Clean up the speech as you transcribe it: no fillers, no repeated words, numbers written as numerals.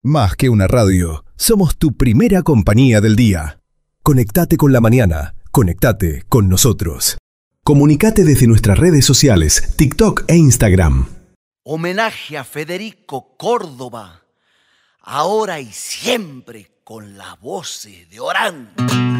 Más que una radio, somos tu primera compañía del día. Conectate con la mañana, conectate con nosotros. Comunicate desde nuestras redes sociales, TikTok e Instagram. Homenaje a Federico Córdoba, ahora y siempre con las voces de Orán.